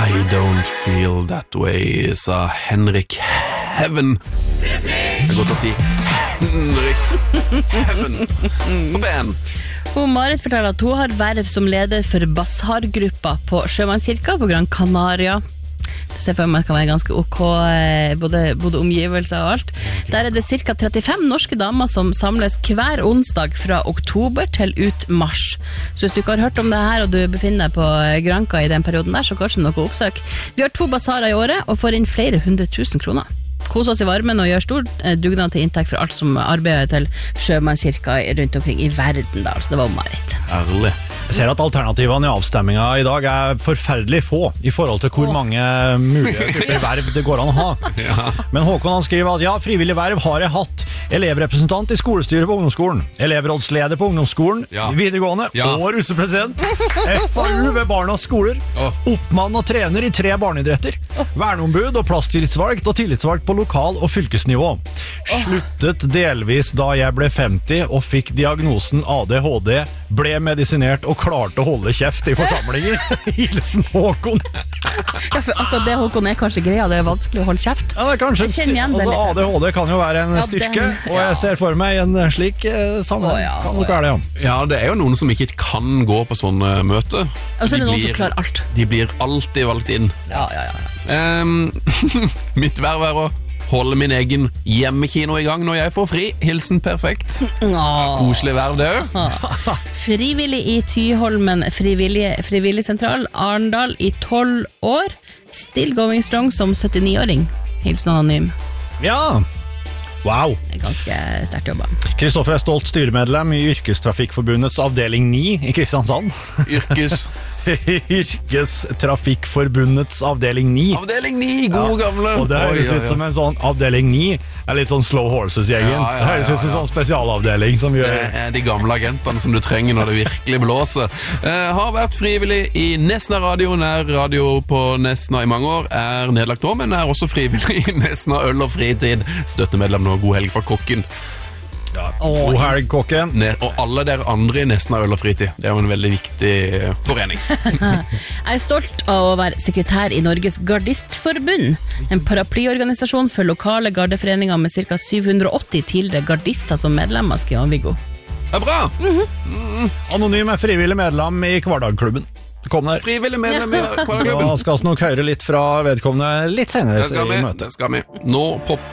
I don't feel that way, sa Henrik Heaven. Det godt å si Henrik Heaven på ben. Marit forteller at hun har verv som leder for Bassar-gruppa på Sjømannskirka på Gran Canaria. Det ser for meg at det kan være ganske ok, både omgivelser og alt. Der det cirka 35 norske damer som samles hver onsdag fra oktober til ut mars. Så hvis du ikke har hørt om det her, og du befinner deg på Granca i den perioden der, så kanskje noe oppsøk. Vi har 2 bassarer i året, og får inn flere 100 000 kroner. Kos oss i varmen og gjør stor dugnad til inntekt for alt som arbeider til Sjømannskirka rundt omkring i verden da, så det var Marit. Ærlig. Jeg ser at alternativene i avstemminga i dag forferdelig få i forhold til hvor mange mulige typer verv det går an å ha. Ja. Men Håkon han skriver at ja, frivillig verv har jeg hatt. Elevrepresentant i skolestyret på ungdomsskolen, elevrådsleder på ungdomsskolen, videregående og russepresident, FAU ved barnas skoler, oppmann og trener i 3 barneidretter, verneombud og plasstillitsvalgt og tillitsvalgt på lokal- og fylkesnivå. Sluttet delvis da jeg ble 50 og fikk diagnosen ADHD, ble medisinert og klarte å holde kjeft i forsamlinger. Hilsen Håkon. Ja, for akkurat det Håkon kanskje greia, det vanskelig å holde kjeft. Ja, det kanskje jeg kjenner igjen det litt. ADHD kan jo være en styrke, og jeg ser for meg en slik sammenheng. Kan nok være det, ja. Ja, det jo noen som ikke kan gå på sånne møter. Og så det noen som klarer alt. De blir alltid valgt inn. Ja. Mitt verv å holde min egen hjemmekino i gang når jeg får fri. Hilsen perfekt. Koselig verv det jo. Frivillig i Tyholmen frivillig sentral Arendal i 12 år. Still going strong som 79-åring. Hilsen anonym. Ja. Wow. Det ganske sterkt jobba. Kristoffer stolt styremedlem i Yrkestrafikkforbundets avdeling 9 i Kristiansand. Yrkestrafikkforbundets avdeling 9. Avdeling 9, god gamle. Og det høres ut som en sånn avdeling 9 litt sånn Slow Horses-gjengen. Det høres ut som en sånn spesialavdeling som gjør... Det de gamle agentene som du trenger når det virkelig blåser. Har vært frivillig i Nesna Radio, radio på Nesna i mange år, nedlagt nå, men også frivillig i Nesna Øl og Fritid. Støttemedlem nå, god helg fra kokken. Ja, god helg, kokken. Og alle dere andre i Nesna Øl og Fritid. Det jo en veldig viktig forening. Jeg stolt av å være sekretær i Norges Gardistforbund, en paraplyorganisasjon for lokale gardeforeninger med ca. 780 tidligere gardister som medlemmer, skriver Viggo. Det bra! Anonym frivillig medlem i Kvardagklubben. Kom der. Frivillig medlem i Kvardagklubben. Da skal vi nok høre litt fra vedkommende litt senere i møtet. Det skal vi. Nå